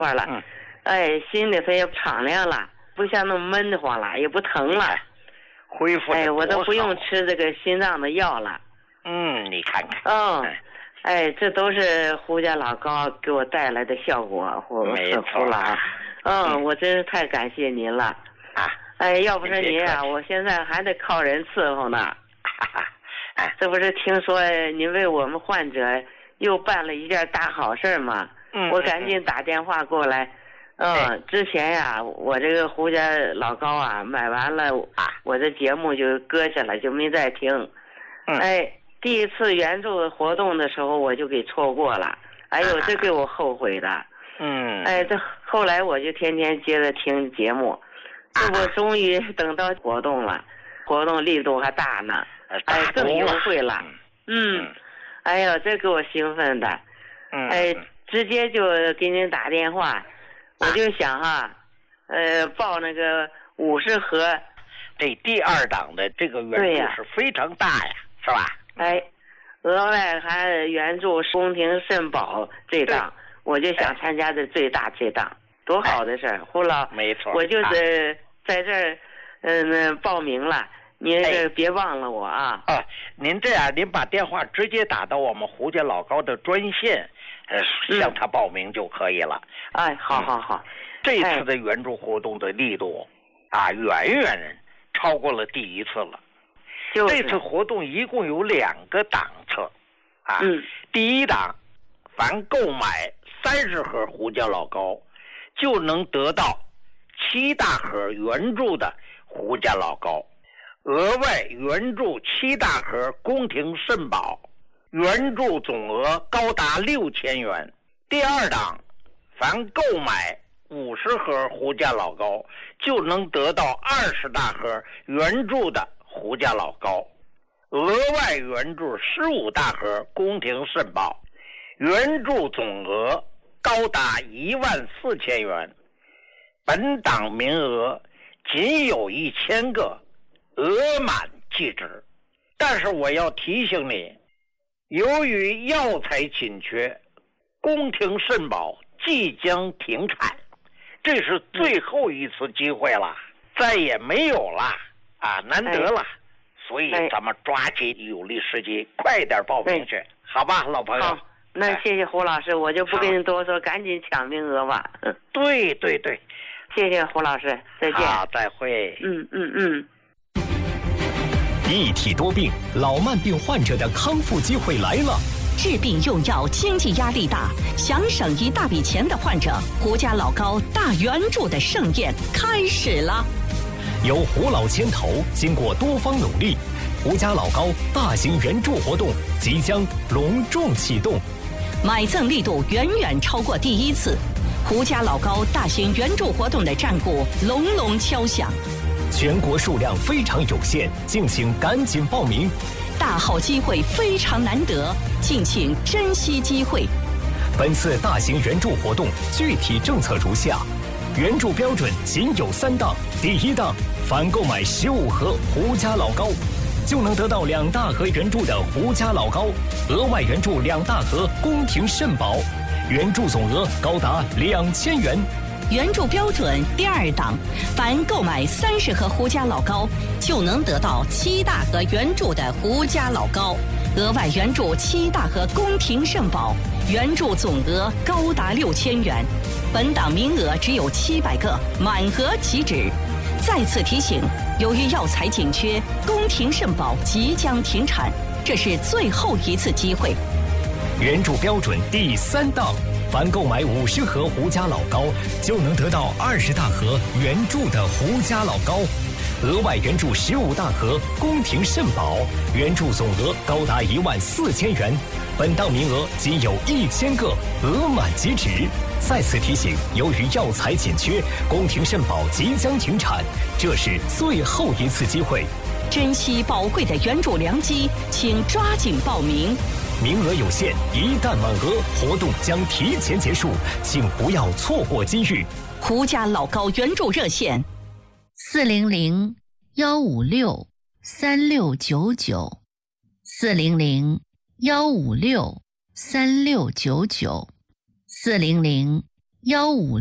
块了，心里头也敞亮了，不像那么闷得慌了，也不疼了， 恢复。 我都不用吃这个心脏的药了。 你看看。 这都是胡家老高给我带来的效果， 没错了。我真是太感谢您了。要不是您啊，我现在还得靠人伺候呢。这不是听说您为我们患者又办了一件大好事吗？我赶紧打电话过来。之前呀，我这个胡家老高啊，买完了我的节目就搁下了，就没再听。第一次援助活动的时候我就给错过了，这给我后悔的。这后来我就天天接着听节目，这不终于等到活动了，活动力度还大呢，更优惠了。这给我兴奋的。直接就给您打电话，我就想报那个50盒。 这第2档的这个援助是非常大呀，是吧？ 额外还援助宫廷肾宝这档，我就想参加的最大这档，多好的事儿！胡老， 没错， 我就是在这儿报名了，您别忘了我啊！ 您这样，您把电话直接打到我们胡家老高的专线，向他报名就可以了。 好。 这次的援助活动的力度远远超过了第一次了。这次活动一共有2个档次，第1档，凡购买30盒胡家老高，就能得到7大盒援助的胡家老高，额外援助7大盒宫廷肾宝，援助总额高达6000元。第2档，凡购买50盒胡家老高，就能得到20大盒援助的胡家老高，额外援助15大盒宫廷肾宝，援助总额高达14000元。本档名额仅有1000个，额满即止。但是我要提醒你，由于药材紧缺，宫廷肾宝即将停产，这是最后一次机会了，再也没有了难得了。所以咱们抓紧有利时机，快点报名去，好吧，老朋友。 好，那谢谢胡老师，我就不跟你多说，赶紧抢名额吧。 对， 谢谢胡老师，再见。 好，再会。 一体多病，老慢病患者的康复机会来了。 治病用药经济压力大，想省一大笔钱的患者，胡家老高大援助的盛宴开始了。 由胡老牵头，经过多方努力，胡家老高大型援助活动即将隆重启动。 买赠力度远远超过第一次，胡家老高大型援助活动的战鼓隆隆敲响。 全国数量非常有限，敬请赶紧报名。 大好机会非常难得，敬请珍惜机会。 本次大型援助活动具体政策如下：援助标准仅有3档。第1档，凡购买15盒胡家老高，就能得到2大盒援助的胡家老高，额外援助2大盒宫廷肾宝，援助总额高达2000元。 援助标准第2档，凡购买30盒胡家老高，就能得到7大盒援助的胡家老高，额外援助7大盒宫廷肾宝，援助总额高达6000元。本档名额只有700个，满额即止。再次提醒，由于药材紧缺，宫廷肾宝即将停产，这是最后一次机会。 援助标准第3档，凡购买50盒胡家老高，就能得到20大盒援助的胡家老高，额外援助15大盒宫廷肾宝，援助总额高达14000元。本档名额仅有1000个，额满即止。再次提醒，由于药材紧缺，宫廷肾宝即将停产，这是最后一次机会。 珍惜宝贵的援助良机，请抓紧报名。 名额有限，一旦满额，活动将提前结束，请不要错过机遇。 胡家老高援助热线 ：400-156-3699，400-156-3699，400-156-3699。 15